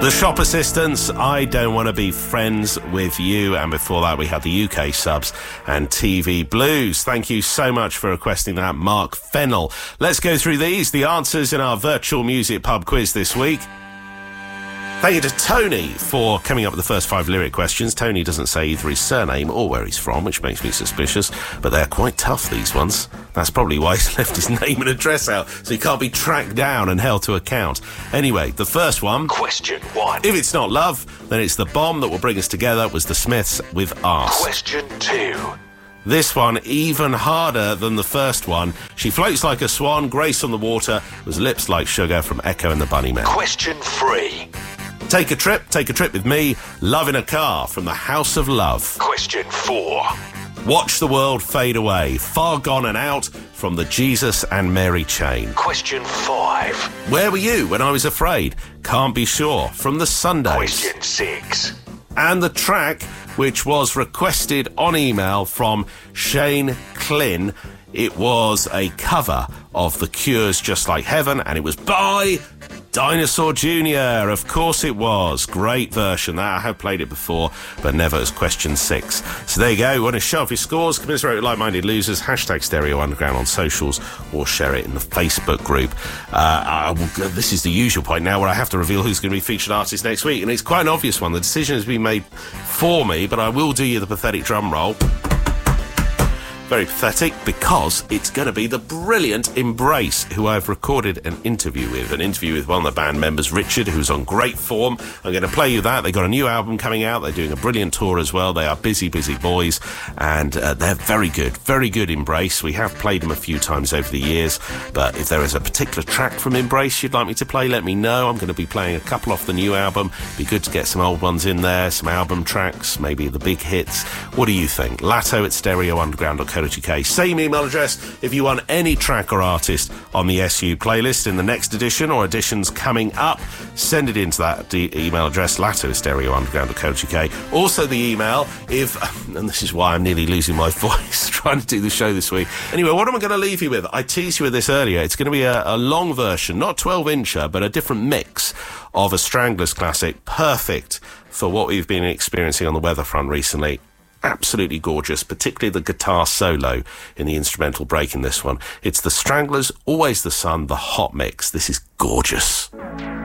The Shop Assistants, I Don't Want to Be Friends With You. And before that, we had the UK Subs and TV Blues. Thank you so much for requesting that, Mark Fennell. Let's go through the answers in our virtual music pub quiz this week. Thank you to Tony for coming up with the first 5 lyric questions. Tony doesn't say either his surname or where he's from, which makes me suspicious, but they're quite tough, these ones. That's probably why he's left his name and address out, so he can't be tracked down and held to account. Anyway, the first one. Question 1. If it's not love, then it's the bomb that will bring us together, was the Smiths with Arse. Question 2. This one, even harder than the first one. She floats like a swan, grace on the water, was lips like sugar from Echo and the Bunnymen. Question 3. Take a trip with me, love in a car from the House of Love. Question 4. Watch the world fade away, far gone and out from the Jesus and Mary chain. Question 5. Where were you when I was afraid? Can't be sure from the Sundays. Question 6. And the track, which was requested on email from Shane Klin, it was a cover of The Cure's Just Like Heaven, and it was by Dinosaur Jr. Of course it was. Great version. I have played it before, but never as question 6. So there you go. You want to show off your scores? Commiserate with like-minded losers. Hashtag Stereo Underground on socials, or share it in the Facebook group. This is the usual point now where I have to reveal who's going to be featured artist next week, and it's quite an obvious one. The decision has been made for me, but I will do you the pathetic drum roll. Very pathetic, because it's going to be the brilliant Embrace, who I've recorded an interview with one of the band members, Richard, who's on great form. I'm going to play you that. They've got a new album coming out. They're doing a brilliant tour as well. They are busy boys, and they're very good Embrace. We have played them a few times over the years, but if there is a particular track from Embrace you'd like me to play, let me know. I'm going to be playing a couple off the new album. Be good to get some old ones in there, some album tracks, maybe the big hits. What do you think? Latto@stereounderground.co.uk. Same email address if you want any track or artist on the SU playlist in the next edition or editions coming up. Send it into that email address, latto@stereounderground.co.uk. Also the email if, and this is why I'm nearly losing my voice trying to do the show this week. Anyway, what am I going to leave you with? I teased you with this earlier. It's going to be a long version, not 12-incher, but a different mix of a Stranglers classic, perfect for what we've been experiencing on the weather front recently. Absolutely gorgeous, particularly the guitar solo in the instrumental break in this one. It's the Stranglers, Always the Sun, the hot mix. This is gorgeous.